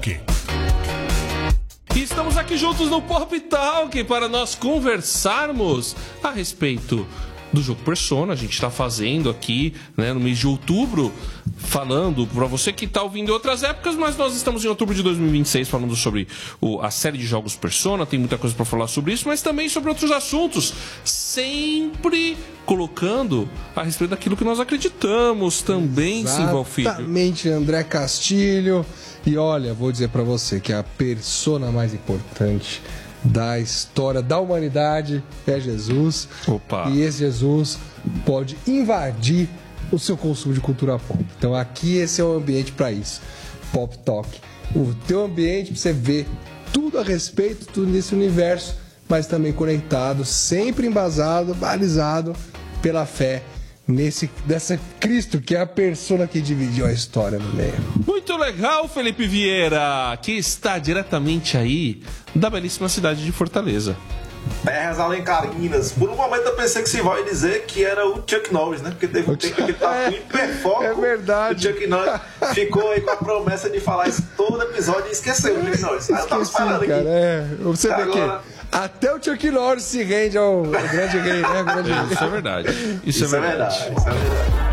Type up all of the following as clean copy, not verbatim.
Talk. E estamos aqui juntos no Pop Talk para nós conversarmos a respeito do jogo Persona. A gente está fazendo aqui, né, no mês de outubro, falando para você que está ouvindo em outras épocas, mas nós estamos em outubro de 2026 falando sobre a série de jogos Persona. Tem muita coisa para falar sobre isso, mas também sobre outros assuntos, sempre colocando a respeito daquilo que nós acreditamos também, Simval Filho. Exatamente, André Castilho. E olha, vou dizer pra você que a persona mais importante da história da humanidade é Jesus. Opa. E esse Jesus pode invadir o seu consumo de cultura pop. Então aqui esse é o ambiente pra isso. Pop Talk. O teu ambiente pra você ver tudo a respeito, tudo nesse universo, mas também conectado, sempre embasado, balizado pela fé dessa Cristo, que é a persona que dividiu a história no meio. Muito legal, Felipe Vieira, que está diretamente aí da belíssima cidade de Fortaleza. Terras Alencarinas. Por um momento eu pensei que se vai dizer que era o Chuck Norris, né? Porque teve um tempo que ele tava com hiperfoco. É verdade. O Chuck Norris ficou aí com a promessa de falar isso todo episódio e esqueceu o Chuck Norris. Aí eu tava falando aqui. Cara, você vê agora... que até o Chuck Norris se rende ao grande rei, né? Grande rei. Isso é verdade. Isso é verdade. Isso é verdade.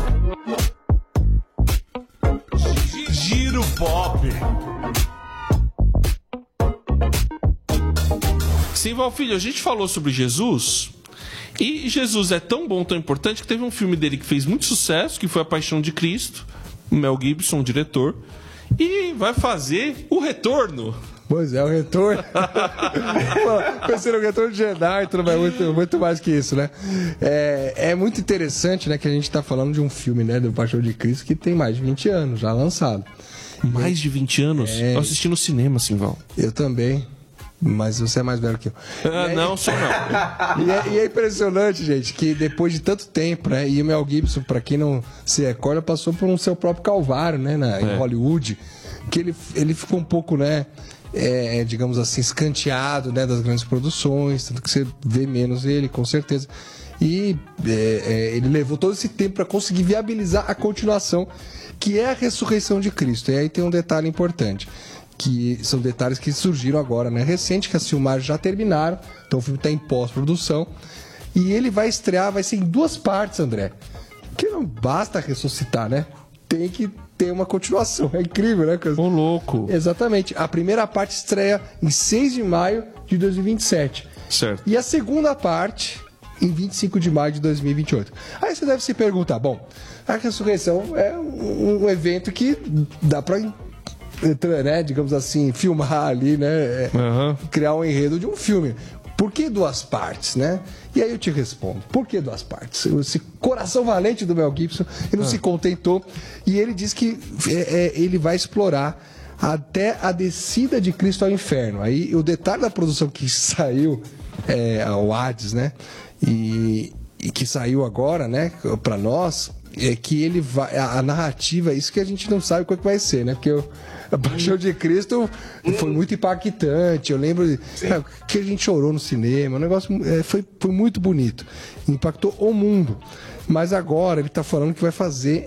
Giro Pop. Simval Filho, a gente falou sobre Jesus, e Jesus é tão bom, tão importante, que teve um filme dele que fez muito sucesso, que foi A Paixão de Cristo, Mel Gibson, o diretor, e vai fazer o retorno. Pois é, o retorno. Pensei no retorno de Jedi, tudo mais, muito mais que isso, né? É muito interessante, né, que a gente tá falando de um filme, né, do Paixão de Cristo, que tem mais de 20 anos já lançado. Mais de 20 anos? Eu assisti no cinema, Simval. Eu também. Mas você é mais velho que eu. Não, sou não. E é impressionante, gente, que depois de tanto tempo, né? E o Mel Gibson, pra quem não se recorda, passou por um seu próprio calvário, né? Em Hollywood. Que ele ficou um pouco, né? Digamos assim, escanteado, né? Das grandes produções. Tanto que você vê menos ele, com certeza. E ele levou todo esse tempo para conseguir viabilizar a continuação, que é a ressurreição de Cristo. E aí tem um detalhe importante, que são detalhes que surgiram agora, né? Recente, que as filmagens já terminaram, então o filme está em pós-produção, e ele vai estrear, vai ser em 2 partes, André, que não basta ressuscitar, né? Tem que ter uma continuação, é incrível, né? Ô, louco. Exatamente, a primeira parte estreia em 6 de maio de 2027. Certo. E a segunda parte em 25 de maio de 2028. Aí você deve se perguntar, bom, a ressurreição é um evento que dá para, né, digamos assim, filmar ali, né? Criar um enredo de um filme. Por que 2 partes, né? E aí eu te respondo, por que 2 partes? Esse coração valente do Mel Gibson, ele não se contentou, e ele diz que ele vai explorar até a descida de Cristo ao inferno. Aí o detalhe da produção que saiu, o Hades, né? E que saiu agora, né, para nós, é que ele vai, a narrativa, isso que a gente não sabe qual que vai ser, né? Porque a Paixão de Cristo foi muito impactante. Eu lembro que a gente chorou no cinema. O negócio foi muito bonito. Impactou o mundo. Mas agora ele está falando que vai fazer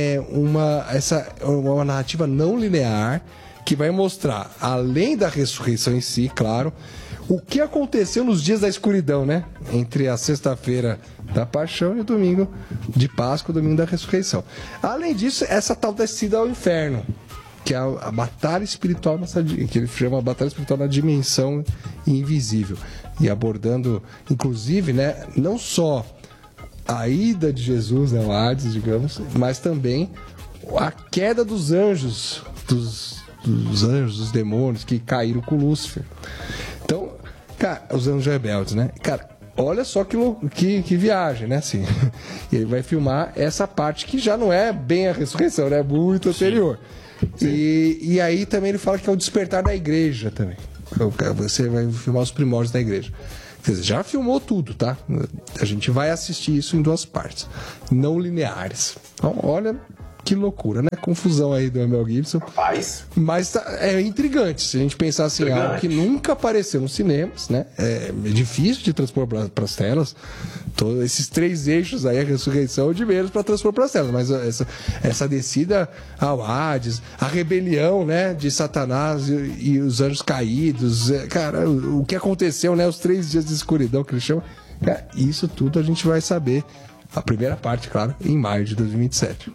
uma narrativa não linear, que vai mostrar, além da ressurreição em si, claro, o que aconteceu nos dias da escuridão, né? Entre a sexta-feira da Paixão e o domingo de Páscoa, o domingo da ressurreição. Além disso, essa tal descida ao inferno, que é a batalha espiritual, que ele chama a batalha espiritual na dimensão invisível. E abordando, inclusive, né, não só a ida de Jesus, né, o Hades, digamos, mas também a queda dos anjos, dos demônios que caíram com Lúcifer. Então, cara, os anjos rebeldes, né? Cara, olha só que viagem, né? Assim, e ele vai filmar essa parte que já não é bem a ressurreição, né? Muito anterior. E aí também ele fala que é o despertar da igreja também. Você vai filmar os primórdios da igreja. Quer dizer, já filmou tudo, tá? A gente vai assistir isso em 2 partes, não lineares. Então, olha, que loucura, né? Confusão aí do Mel Gibson. Rapaz. Mas é intrigante, se a gente pensar assim, algo que nunca apareceu nos cinemas, né? É difícil de transpor para as telas. Todos esses 3 eixos aí, a ressurreição de menos para transpor para as telas. Mas essa descida ao Hades, a rebelião, né? De Satanás e os anjos caídos. Cara, o que aconteceu, né? Os 3 dias de escuridão que eles chamam. Cara, isso tudo a gente vai saber. A primeira parte, claro, em maio de 2027.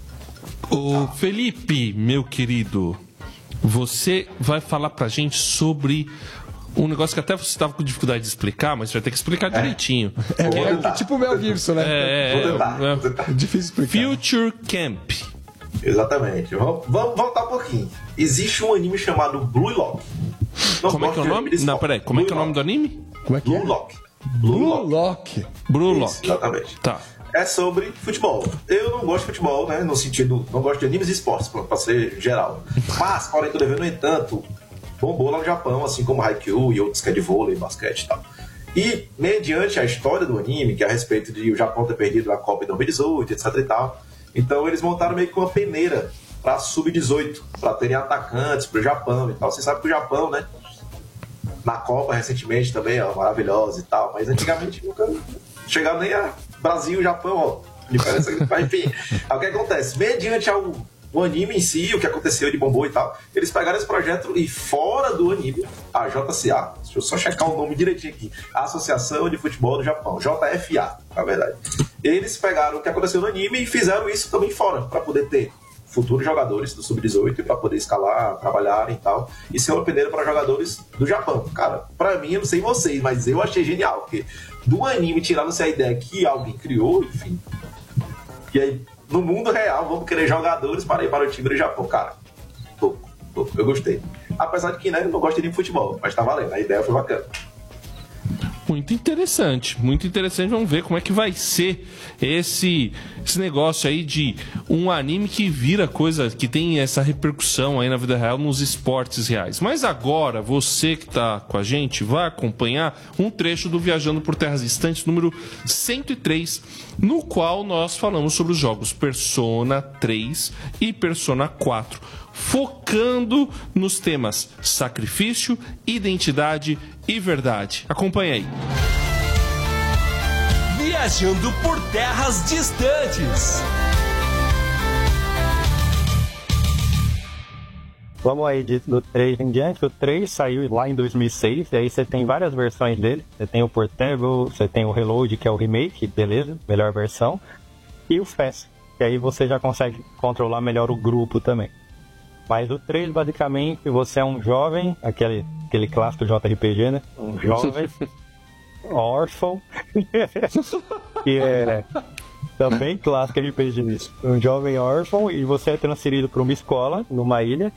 Ô Felipe, meu querido, você vai falar pra gente sobre um negócio que até você estava com dificuldade de explicar, mas você vai ter que explicar direitinho. Tipo o Mel Gibson, né? É difícil explicar. Future Camp. Exatamente. Vamos voltar um pouquinho. Existe um anime chamado Blue Lock. Como é que é o nome? Não, peraí. Como é que é o nome do anime? Como é que é? Blue Lock. Blue Lock. Blue Lock. Exatamente. Tá. É sobre futebol. Eu não gosto de futebol, né? No sentido, não gosto de animes e esportes, pra ser geral. Mas, porém, no entanto, bombou lá no Japão, assim como Haikyuu e outros que é de vôlei, basquete e tal. E, mediante a história do anime, que é a respeito de o Japão ter perdido a Copa em 2018, etc e tal, então eles montaram meio que uma peneira pra Sub-18, pra terem atacantes pro Japão e tal. Você sabe que o Japão, né? Na Copa, recentemente também, ó, maravilhosa e tal, mas antigamente nunca chegava nem a Brasil e Japão, ó. Diferença que faz, enfim. Aí o que acontece? Mediante o anime em si, o que aconteceu de bombou e tal, eles pegaram esse projeto e fora do anime, a JCA, deixa eu só checar o nome direitinho aqui, a Associação de Futebol do Japão, JFA, na verdade. Eles pegaram o que aconteceu no anime e fizeram isso também fora, para poder ter futuros jogadores do Sub-18 para poder escalar, trabalhar e tal, e ser uma peneira para jogadores do Japão. Cara, pra mim, eu não sei vocês, mas eu achei genial, porque do anime tiraram-se a ideia que alguém criou, enfim, e aí no mundo real vamos querer jogadores para ir para o time do Japão. Cara, eu gostei. Apesar de que, né, eu não gosto de futebol, mas tá valendo, a ideia foi bacana. Muito interessante. Vamos ver como é que vai ser esse negócio aí de um anime que vira coisa, que tem essa repercussão aí na vida real nos esportes reais. Mas agora, você que tá com a gente vai acompanhar um trecho do Viajando por Terras Distantes, número 103, no qual nós falamos sobre os jogos Persona 3 e Persona 4, focando nos temas sacrifício, identidade e verdade. Acompanhe aí. Viajando por Terras Distantes. Vamos aí do 3 em diante. O 3 saiu lá em 2006, e aí você tem várias versões dele. Você tem o Portable, você tem o Reload, que é o remake, beleza, melhor versão. E o Fast, que aí você já consegue controlar melhor o grupo também. Mas o 3, basicamente, você é um jovem, aquele clássico JRPG, né? Um jovem órfão, que é também clássico RPG nisso. Um jovem órfão, e você é transferido para uma escola, numa ilha,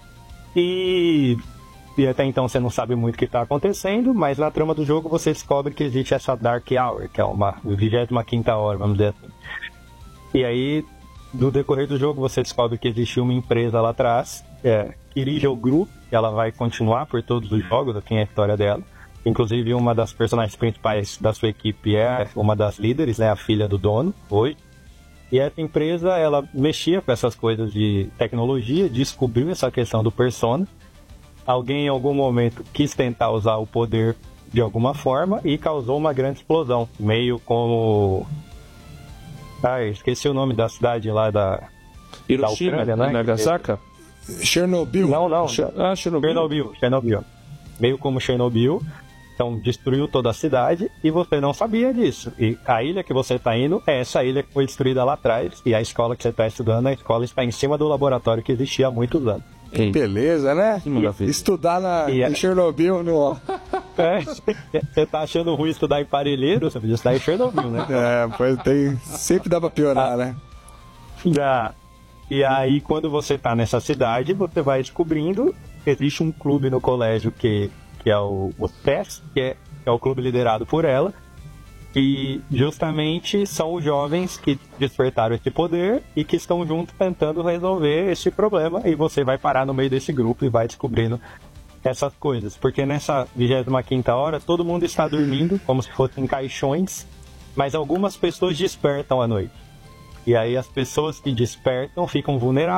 e até então você não sabe muito o que está acontecendo, mas na trama do jogo você descobre que existe essa Dark Hour, que é uma 25ª hora, vamos dizer assim. E aí, no decorrer do jogo, você descobre que existe uma empresa lá atrás, Kirijo Group, que ela vai continuar por todos os jogos, assim, a história dela. Inclusive, uma das personagens principais da sua equipe é uma das líderes, né, a filha do dono, hoje. E essa empresa, ela mexia com essas coisas de tecnologia, descobriu essa questão do Persona. Alguém, em algum momento, quis tentar usar o poder de alguma forma e causou uma grande explosão, meio como... esqueci o nome da cidade lá da Hiroshima, Ucrânia, né? Nagasaki? Chernobyl. Não. Chernobyl. Chernobyl. Meio como Chernobyl. Então, destruiu toda a cidade e você não sabia disso. E a ilha que você está indo é essa ilha que foi destruída lá atrás. E a escola que você está estudando, a escola está em cima do laboratório que existia há muitos anos. Beleza, né? Estudar em Chernobyl no... Você tá achando ruim estudar em Parelheiro? Você podia estudar em Chernobyl, né? Sempre dá pra piorar, né? Dá. E aí, quando você tá nessa cidade, você vai descobrindo que existe um clube no colégio que é o PES, que é o clube liderado por ela, e justamente são os jovens que despertaram esse poder e que estão juntos tentando resolver esse problema, e você vai parar no meio desse grupo e vai descobrindo essas coisas, porque nessa 25ª hora todo mundo está dormindo como se fossem caixões, mas algumas pessoas despertam à noite. E aí as pessoas que despertam ficam vulneráveis